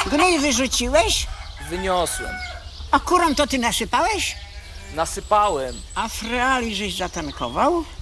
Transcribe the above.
Gnój wyrzuciłeś? Wyniosłem. A kurom to ty nasypałeś? Nasypałem. A freali żeś zatankował?